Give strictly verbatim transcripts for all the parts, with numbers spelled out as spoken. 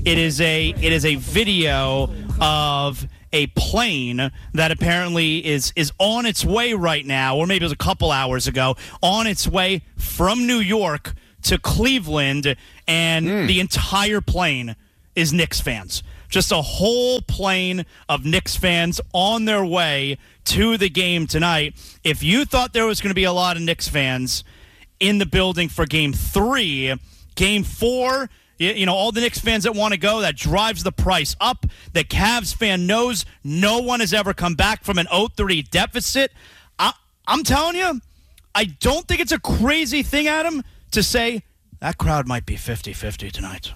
It is a it is a video of a plane that apparently is is on its way right now, or maybe it was a couple hours ago, on its way from New York to Cleveland, and mm. the entire plane is Knicks fans. Just a whole plane of Knicks fans on their way to the game tonight. If you thought there was going to be a lot of Knicks fans in the building for game three, game four, you know, all the Knicks fans that want to go, that drives the price up. The Cavs fan knows no one has ever come back from an oh three deficit. I, I'm telling you, I don't think it's a crazy thing, Adam, to say that crowd might be fifty-fifty tonight.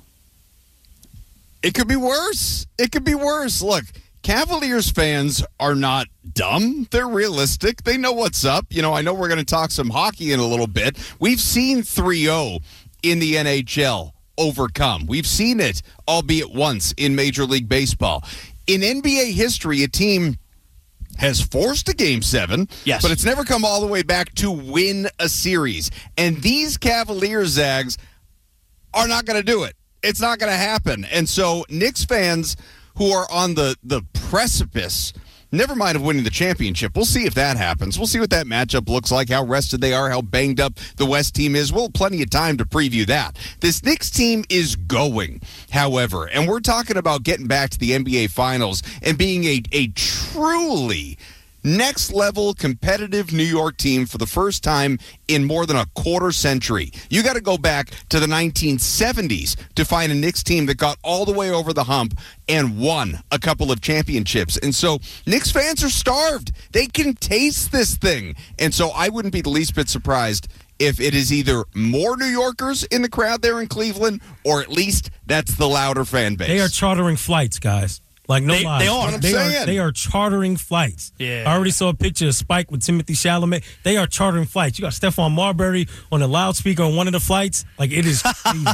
It could be worse. It could be worse. Look, Cavaliers fans are not dumb. They're realistic. They know what's up. You know, I know we're going to talk some hockey in a little bit. We've seen three oh in the N H L overcome. We've seen it, albeit once, in Major League Baseball. In N B A history, a team has forced a game seven, yes, but it's never come all the way back to win a series. And these Cavaliers, Zags, are not going to do it. It's not going to happen. And so Knicks fans who are on the, the precipice, never mind of winning the championship, we'll see if that happens. We'll see what that matchup looks like, how rested they are, how banged up the West team is. We'll have plenty of time to preview that. This Knicks team is going, however, and we're talking about getting back to the N B A Finals and being a, a truly next-level competitive New York team for the first time in more than a quarter century. You got to go back to the nineteen seventies to find a Knicks team that got all the way over the hump and won a couple of championships. And so Knicks fans are starved. They can taste this thing. And so I wouldn't be the least bit surprised if it is either more New Yorkers in the crowd there in Cleveland, or at least that's the louder fan base. They are chartering flights, guys. Like, no they, lies. They are. What I'm they saying. are. They are chartering flights. Yeah. I already saw a picture of Spike with Timothy Chalamet. They are chartering flights. You got Stephon Marbury on the loudspeaker on one of the flights. Like, it is crazy.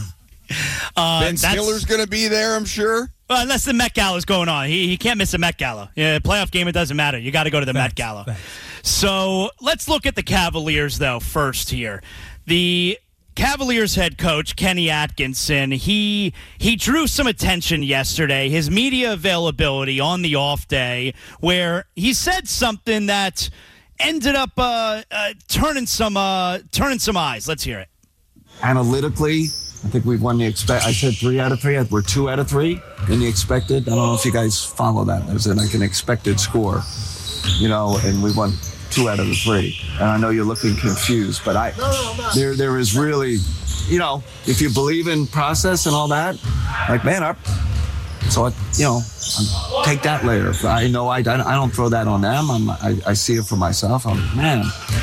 uh, Ben Stiller's going to be there, I'm sure. Well, unless the Met Gala is going on. He he can't miss the Met Gala. Yeah, playoff game, it doesn't matter. You got to go to the Facts, Met Gala. facts. So let's look at the Cavaliers, though, first here. The Cavaliers head coach, Kenny Atkinson, he he drew some attention yesterday, his media availability on the off day, where he said something that ended up uh, uh, turning some uh, turning some eyes. Let's hear it. Analytically, I think we've won the expect. I said three out of three. We're two out of three in the expected. I don't know if you guys follow that. There's like an expected score, you know, and we won two out of the three. And I know you're looking confused, but I there there is really, you know, if you believe in process and all that, like, man, our, so, I, you know, take that later. I know I, I don't throw that on them. I'm, I, I see it for myself. I'm, man,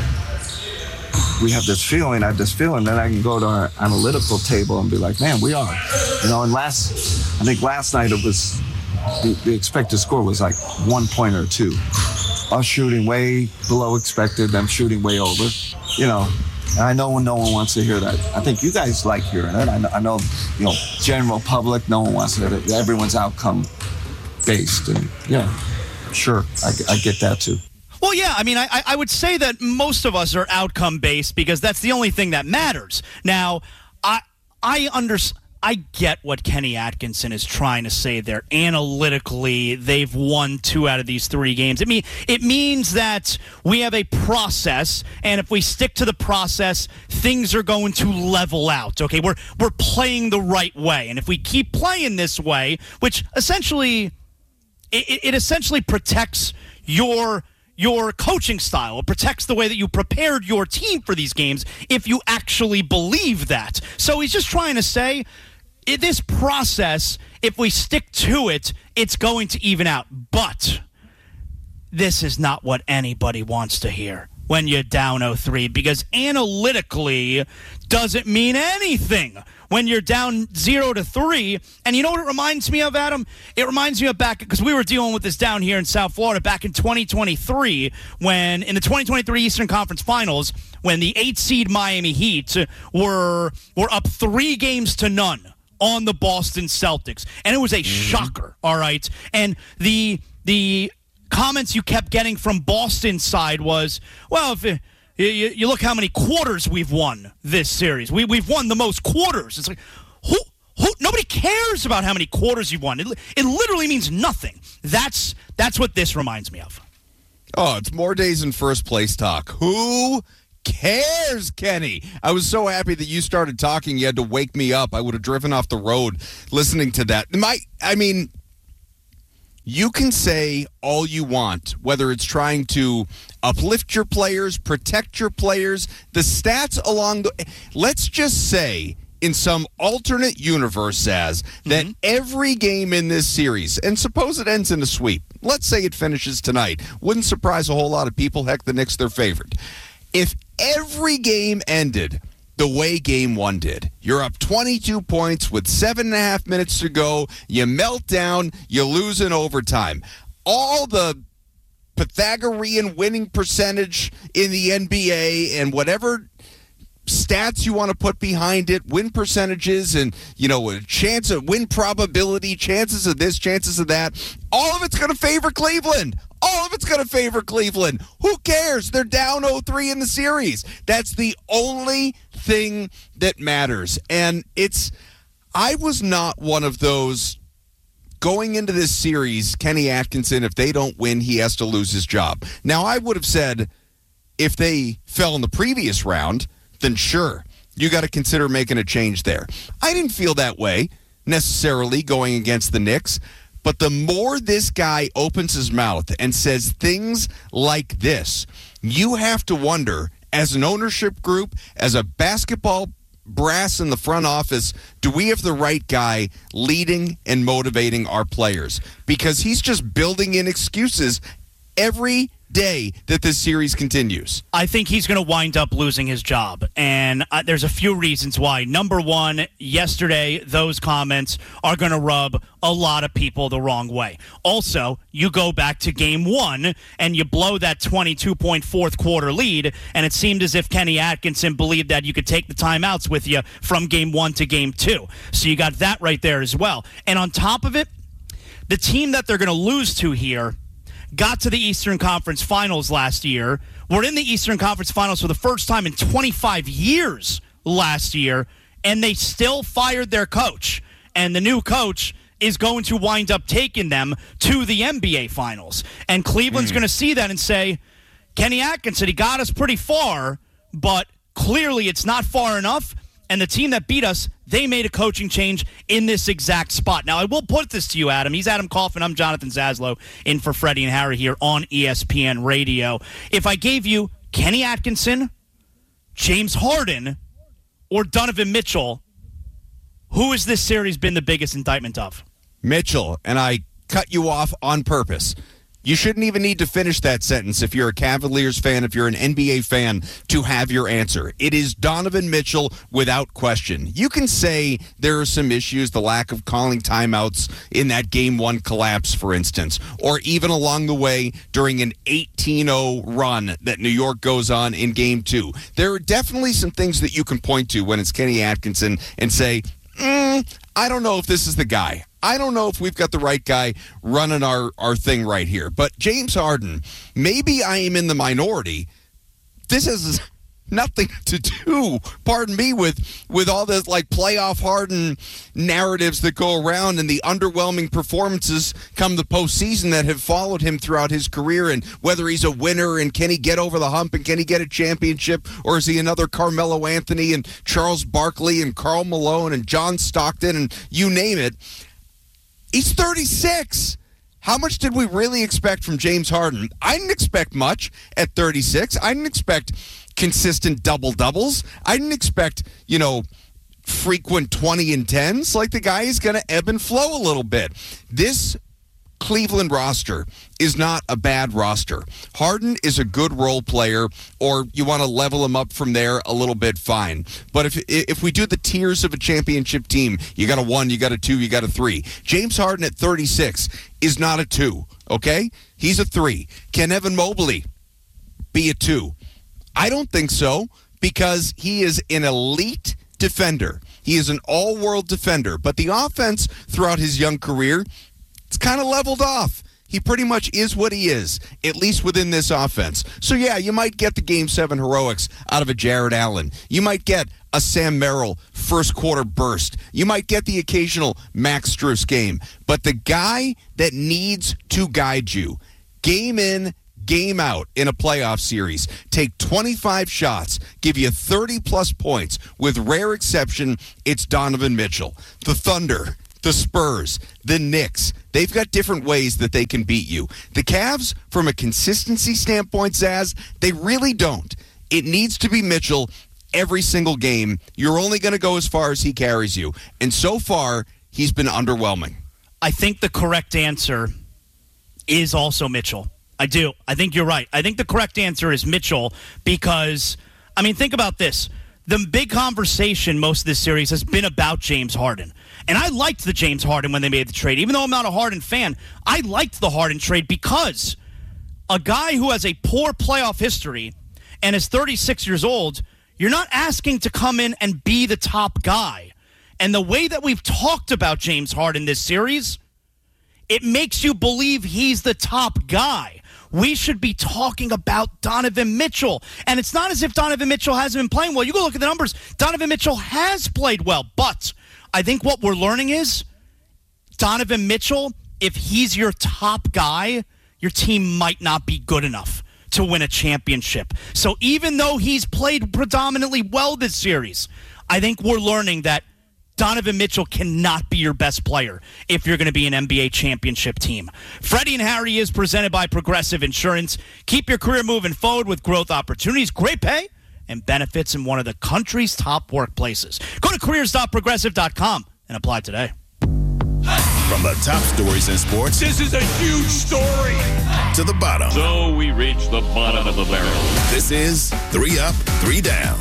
we have this feeling, I have this feeling, then I can go to our analytical table and be like, man, we are. You know, and last, I think last night it was, the, the expected score was like one point or two. Us shooting way below expected, them shooting way over, you know. And I know when no one wants to hear that. I think you guys like hearing it. I know, I know, you know, general public, no one wants to hear it. Everyone's outcome based, and yeah, sure, I, I get that too. Well, yeah, I mean, I, I would say that most of us are outcome based because that's the only thing that matters. Now, I I understand. I get what Kenny Atkinson is trying to say there. Analytically, they've won two out of these three games. I mean, it means that we have a process, and if we stick to the process, things are going to level out. Okay, we're we're playing the right way, and if we keep playing this way, which essentially it, it essentially protects your your coaching style. It protects the way that you prepared your team for these games if you actually believe that. So he's just trying to say, in this process, if we stick to it, it's going to even out. But this is not what anybody wants to hear when you're down oh three, because analytically doesn't mean anything when you're down zero to three. And you know what it reminds me of, Adam? It reminds me of back, because we were dealing with this down here in South Florida back in twenty twenty-three, when in the twenty twenty-three Eastern Conference Finals, when the eight seed Miami Heat were were up three games to none on the Boston Celtics. And it was a shocker, all right? And the the comments you kept getting from Boston's side was, well, if it, you, you look how many quarters we've won this series. We, we've won the most quarters. It's like, who Who, nobody cares about how many quarters you won. It, it literally means nothing. That's that's what this reminds me of. Oh, it's more days in first place talk. Who cares, Kenny? I was so happy that you started talking. You had to wake me up. I would have driven off the road listening to that. My, I mean, you can say all you want, whether it's trying to uplift your players, protect your players, the stats along the... Let's just say, in some alternate universe, Zaz, that mm-hmm. every game in this series, and suppose it ends in a sweep, let's say it finishes tonight, wouldn't surprise a whole lot of people. Heck, the Knicks, they're favored. If every game ended the way game one did, you're up twenty-two points with seven and a half minutes to go, you melt down, you lose in overtime. All the Pythagorean winning percentage in the N B A and whatever stats you want to put behind it, win percentages and, you know, a chance of win probability, chances of this, chances of that, all of it's going to favor Cleveland. All of it's going to favor Cleveland. Who cares? They're down oh three in the series. That's the only thing that matters. And it's, I was not one of those going into this series, Kenny Atkinson, if they don't win, he has to lose his job. Now, I would have said if they fell in the previous round, then sure, you got to consider making a change there. I didn't feel that way necessarily going against the Knicks, but the more this guy opens his mouth and says things like this, you have to wonder, as an ownership group, as a basketball brass in the front office, do we have the right guy leading and motivating our players? Because he's just building in excuses every day that this series continues. I think he's going to wind up losing his job, and uh, there's a few reasons why. Number one, yesterday, those comments are going to rub a lot of people the wrong way. Also, you go back to game one, and you blow that twenty-two point fourth quarter lead, and it seemed as if Kenny Atkinson believed that you could take the timeouts with you from game one to game two. So you got that right there as well. And on top of it, the team that they're going to lose to here got to the Eastern Conference Finals last year. We're in the Eastern Conference Finals for the first time in twenty-five years last year, and they still fired their coach. And the new coach is going to wind up taking them to the N B A Finals. And Cleveland's mm. going to see that and say, Kenny Atkinson, he got us pretty far, but clearly it's not far enough. And the team that beat us, they made a coaching change in this exact spot. Now, I will put this to you, Adam. He's Adam Kaufman. I'm Jonathan Zaslow, in for Freddie and Harry here on E S P N Radio. If I gave you Kenny Atkinson, James Harden, or Donovan Mitchell, who has this series been the biggest indictment of? Mitchell, and I cut you off on purpose. You shouldn't even need to finish that sentence if you're a Cavaliers fan, if you're an N B A fan, to have your answer. It is Donovan Mitchell without question. You can say there are some issues, the lack of calling timeouts in that game one collapse, for instance, or even along the way during an eighteen oh run that New York goes on in game two. There are definitely some things that you can point to when it's Kenny Atkinson and say, mm, I don't know if this is the guy. I don't know if we've got the right guy running our, our thing right here. But James Harden, maybe I am in the minority. This has nothing to do, pardon me, with with all the like playoff Harden narratives that go around and the underwhelming performances come the postseason that have followed him throughout his career, and whether he's a winner and can he get over the hump and can he get a championship, or is he another Carmelo Anthony and Charles Barkley and Karl Malone and John Stockton and you name it. He's thirty-six. How much did we really expect from James Harden? I didn't expect much at thirty-six. I didn't expect consistent double-doubles. I didn't expect, you know, frequent twenty and tens. Like, the guy is going to ebb and flow a little bit. This Cleveland roster is not a bad roster. Harden is a good role player, or you want to level him up from there a little bit, fine. But if if we do the tiers of a championship team, you got a one, you got a two, you got a three. James Harden at thirty-six is not a two, okay? He's a three. Can Evan Mobley be a two? I don't think so, because he is an elite defender. He is an all-world defender. But the offense throughout his young career, it's kind of leveled off. he pretty much is what he is, at least within this offense. So, yeah, you might get the Game seven heroics out of a Jared Allen. You might get a Sam Merrill first quarter burst. You might get the occasional Max Strus game. But the guy that needs to guide you, game in, game out in a playoff series, take twenty-five shots, give you thirty-plus points, with rare exception, it's Donovan Mitchell. The Thunder, the Spurs, the Knicks, they've got different ways that they can beat you. The Cavs, from a consistency standpoint, Zaz, they really don't. It needs to be Mitchell every single game. You're only going to go as far as he carries you. And so far, he's been underwhelming. I think the correct answer is also Mitchell. I do. I think you're right. I think the correct answer is Mitchell because, I mean, think about this. The big conversation most of this series has been about James Harden. And I liked the James Harden when they made the trade. Even though I'm not a Harden fan, I liked the Harden trade because a guy who has a poor playoff history and is thirty-six years old, you're not asking to come in and be the top guy. And the way that we've talked about James Harden this series, it makes you believe he's the top guy. We should be talking about Donovan Mitchell. And it's not as if Donovan Mitchell hasn't been playing well. You go look at the numbers. Donovan Mitchell has played well. But I think what we're learning is Donovan Mitchell, if he's your top guy, your team might not be good enough to win a championship. So even though he's played predominantly well this series, I think we're learning that Donovan Mitchell cannot be your best player if you're going to be an N B A championship team. Freddie and Harry is presented by Progressive Insurance. Keep your career moving forward with growth opportunities, great pay, and benefits in one of the country's top workplaces. Go to careers dot progressive dot com and apply today. From the top stories in sports, this is a huge story, to the bottom. So we reach the bottom of the barrel. This is Three Up, Three Down.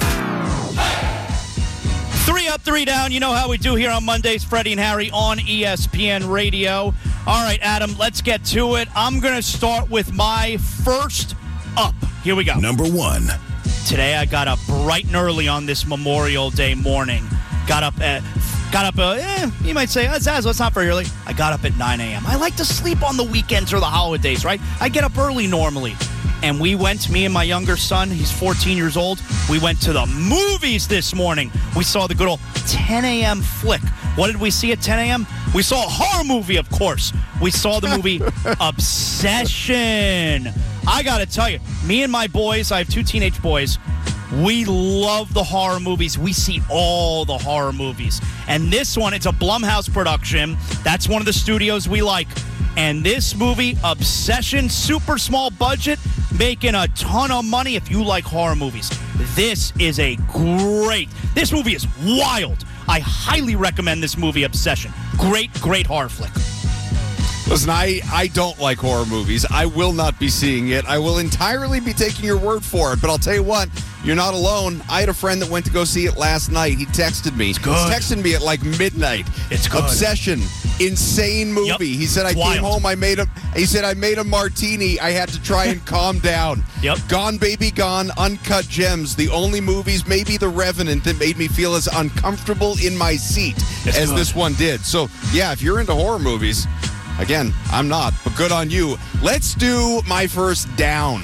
Three up, three down. You know how we do here on Mondays. Freddie and Harry on E S P N Radio. All right, Adam, let's get to it. I'm going to start with my first up. Here we go. Number one. Today I got up bright and early on this Memorial Day morning. Got up at, got up, uh, eh, you might say, oh, Zaz, it's not very early. I got up at nine a.m. I like to sleep on the weekends or the holidays, right? I get up early normally. And we went, me and my younger son, he's fourteen years old, we went to the movies this morning. We saw the good old ten a.m. flick. What did we see at ten a.m.? We saw a horror movie, of course. We saw the movie Obsession. I got to tell you, me and my boys, I have two teenage boys, we love the horror movies. We see all the horror movies. And this one, it's a Blumhouse production. That's one of the studios we like. And this movie, Obsession, super small budget, making a ton of money if you like horror movies. This is a great, this movie is wild. I highly recommend this movie, Obsession. Great, great horror flick. Listen, I, I don't like horror movies. I will not be seeing it. I will entirely be taking your word for it. But I'll tell you what, you're not alone. I had a friend that went to go see it last night. He texted me. It's good. He's texting me at like midnight. It's good. Obsession. Insane movie. Yep. He said, I It's came wild. home, I made a he said I made a martini. I had to try and calm down. Yep. Gone Baby Gone, Uncut Gems. The only movies, maybe The Revenant, that made me feel as uncomfortable in my seat It's as good. this one did. So yeah, if you're into horror movies, again, I'm not, but good on you. Let's do my first down.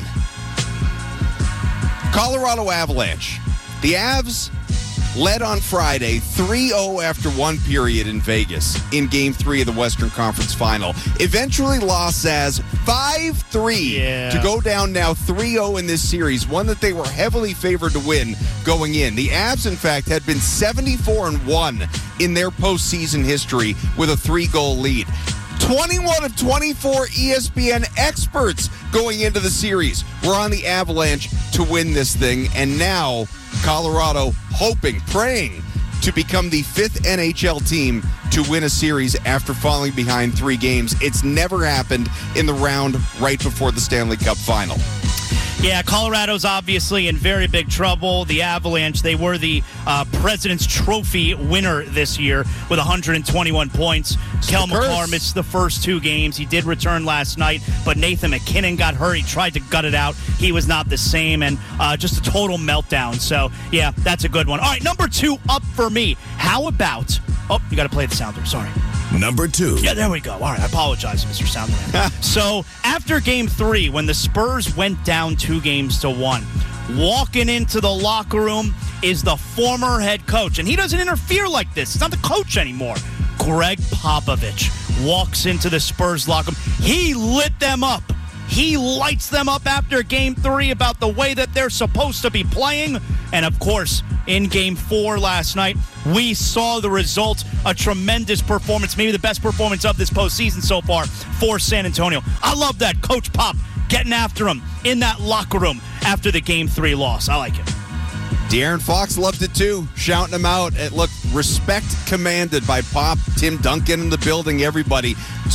Colorado Avalanche. The Avs led on Friday three oh after one period in Vegas in Game three of the Western Conference Final. Eventually lost as five three Yeah. to go down now three oh in this series, one that they were heavily favored to win going in. The Avs, in fact, had been seventy-four and one in their postseason history with a three-goal lead. twenty-one of twenty-four E S P N experts going into the series were on the Avalanche to win this thing, and now Colorado hoping, praying to become the fifth N H L team to win a series after falling behind three games. It's never happened in the round right before the Stanley Cup final. Yeah, Colorado's obviously in very big trouble. The Avalanche, they were the uh, President's Trophy winner this year with one hundred twenty-one points. Kel the curse. McCarr missed the first two games. He did return last night, but Nathan McKinnon got hurt. He tried to gut it out. He was not the same, and uh, just a total meltdown. So, yeah, that's a good one. All right, number two up for me. How about... Oh, you got to play the sounder. Sorry. Number two. Yeah, there we go. All right, I apologize, Mister Soundman. So after game three, when the Spurs went down two games to one, walking into the locker room is the former head coach. And he doesn't interfere like this. He's not the coach anymore. Greg Popovich walks into the Spurs locker room. He lit them up. He lights them up after game three about the way that they're supposed to be playing. And, of course, in game four last night, we saw the result. A tremendous performance, maybe the best performance of this postseason so far for San Antonio. I love that. Coach Pop getting after him in that locker room after the game three loss. I like it. De'Aaron Fox loved it too, shouting him out. It looked respect commanded by Pop, Tim Duncan in the building, everybody.